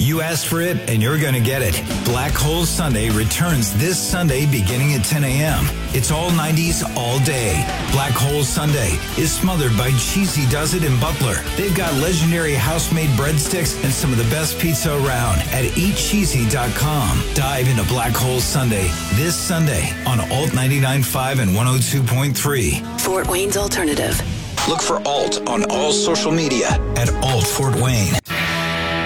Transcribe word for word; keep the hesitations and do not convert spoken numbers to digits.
You asked for it, and you're going to get it. Black Hole Sunday returns this Sunday beginning at ten a.m. It's all nineties all day. Black Hole Sunday is smothered by Cheesy Does It in Butler. They've got legendary house-made breadsticks and some of the best pizza around at eat cheesy dot com. Dive into Black Hole Sunday this Sunday on Alt ninety-nine point five and one oh two point three. Fort Wayne's Alternative. Look for Alt on all social media at Alt Fort Wayne.